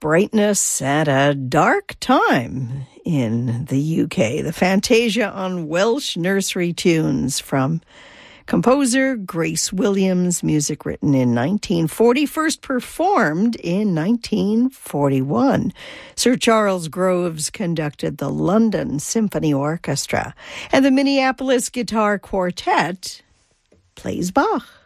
brightness at a dark time in the UK. The Fantasia on Welsh Nursery Tunes from composer Grace Williams, music written in 1940, first performed in 1941. Sir Charles Groves conducted the London Symphony Orchestra, and the Minneapolis Guitar Quartet plays Bach.